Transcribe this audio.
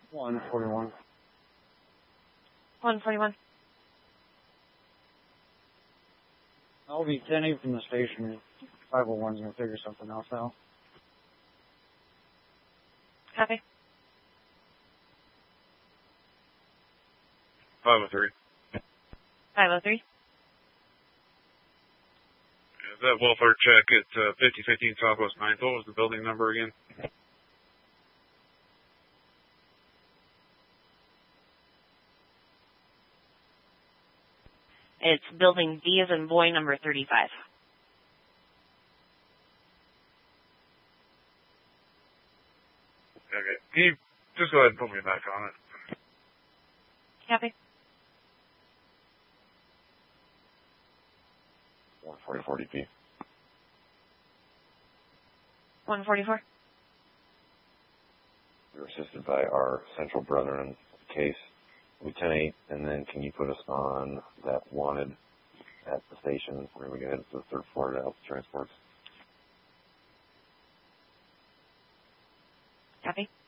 141. 141. I'll be 10-8 from the station. 501's going to figure something else out. Copy. 503. 503. That welfare check at 5015 Southwest 9th. What was the building number again? It's building B as in boy, number 35. Okay. Can you just go ahead and put me back on it? Copy. 144 DP. 144. We were assisted by our central brethren case, Lieutenant 8, and then can you put us on that wanted at the station? We're going to go ahead to the third floor to help transports. Copy.